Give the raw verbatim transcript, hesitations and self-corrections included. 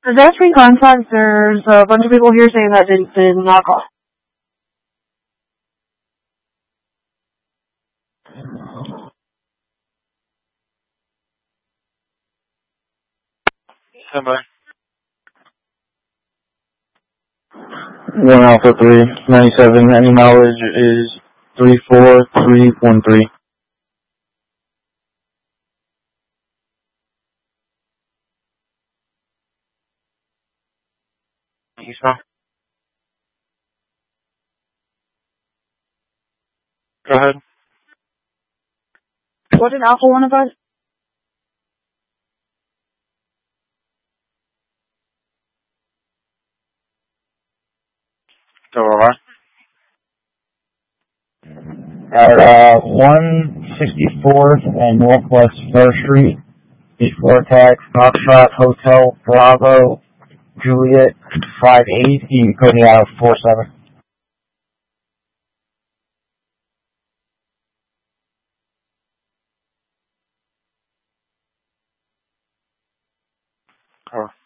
Pedestrian contact, there's a bunch of people here saying that did, did not call. Stand by. One Alpha three ninety-seven. Any mileage is three four three one three. Eastbound. Go ahead. What did Alpha one of us? Go over. At uh, one sixty-fourth and Northwest First Street, before tax, Foxtrot Hotel Bravo Juliet five eight. You can put me out four seven. Go.